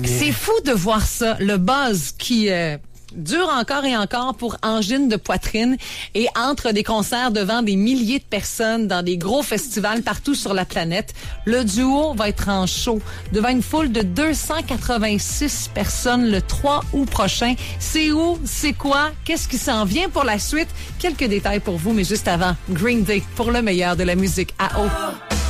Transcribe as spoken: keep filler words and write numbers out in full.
C'est fou de voir ça, le buzz qui euh, dure encore et encore pour Angine de poitrine et entre des concerts devant des milliers de personnes dans des gros festivals partout sur la planète. Le duo va être en show devant une foule de deux cent quatre-vingt-six personnes le trois août prochain. C'est où? C'est quoi? Qu'est-ce qui s'en vient pour la suite? Quelques détails pour vous, mais juste avant, Green Day pour le meilleur de la musique à eau.